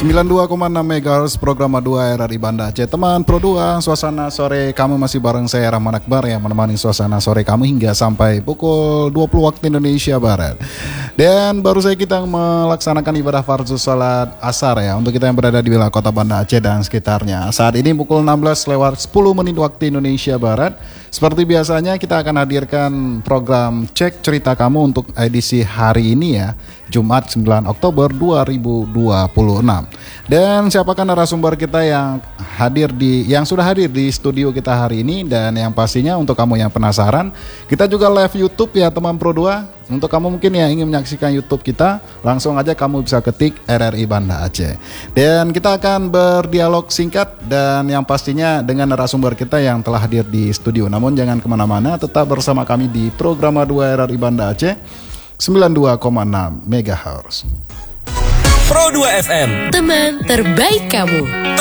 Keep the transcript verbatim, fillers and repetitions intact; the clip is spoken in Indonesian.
sembilan puluh dua koma enam megahertz program dua R R I Banda Aceh. Teman Pro dua, suasana sore kamu masih bareng saya Rahman Akbar yang menemani suasana sore kamu hingga sampai pukul dua puluh waktu Indonesia Barat. Dan baru saja kita melaksanakan ibadah fardhu salat asar ya untuk kita yang berada di wilayah kota Banda Aceh dan sekitarnya. Saat ini pukul enam belas lewat sepuluh menit waktu Indonesia Barat. Seperti biasanya kita akan hadirkan program Cek Cerita Kamu untuk edisi hari ini ya, Jumat sembilan Oktober dua ribu dua puluh enam. Dan siapakah narasumber kita yang hadir di yang sudah hadir di studio kita hari ini, dan yang pastinya untuk kamu yang penasaran, kita juga live YouTube ya teman Pro dua. Untuk kamu mungkin yang ingin menyaksikan YouTube kita, langsung aja kamu bisa ketik R R I Banda Aceh. Dan kita akan berdialog singkat dan yang pastinya dengan narasumber kita yang telah hadir di studio. Namun jangan kemana-mana, tetap bersama kami di program dua R R I Banda Aceh sembilan puluh dua koma enam megahertz. Pro dua F M, teman terbaik kamu.